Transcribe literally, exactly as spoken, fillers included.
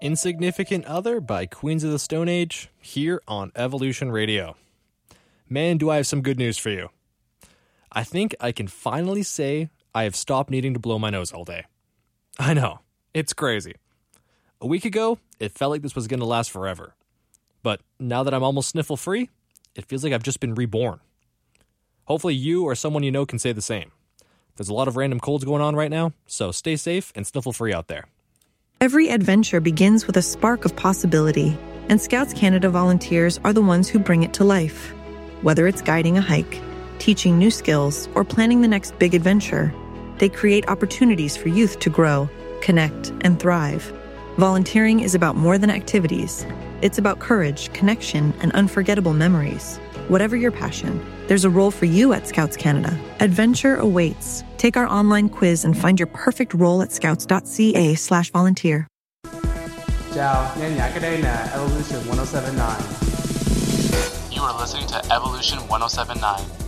Insignificant Other by Queens of the Stone Age, here on Evolution Radio. Man, do I have some good news for you. I think I can finally say I have stopped needing to blow my nose all day. I know, it's crazy. A week ago, it felt like this was going to last forever. But now that I'm almost sniffle-free, it feels like I've just been reborn. Hopefully you or someone you know can say the same. There's a lot of random colds going on right now, so stay safe and sniffle-free out there. Every adventure begins with a spark of possibility, and Scouts Canada volunteers are the ones who bring it to life. Whether it's guiding a hike, teaching new skills, or planning the next big adventure, they create opportunities for youth to grow, connect, and thrive. Volunteering is about more than activities. It's about courage, connection, and unforgettable memories. Whatever your passion, there's a role for you at Scouts Canada. Adventure awaits. Take our online quiz and find your perfect role at scouts.ca slash volunteer. Ciao, yan nhạc đây là Evolution one oh seven point nine. You are listening to Evolution one oh seven point nine.